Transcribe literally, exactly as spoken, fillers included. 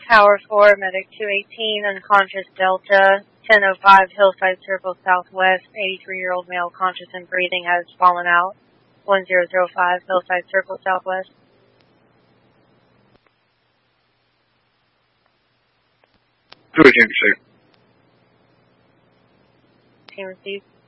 Tower four, Medic two eighteen, unconscious Delta, ten oh five Hillside Circle Southwest, eighty-three-year-old male conscious and breathing has fallen out, one zero zero five Hillside Circle Southwest. two eighteen, be safe. Team received.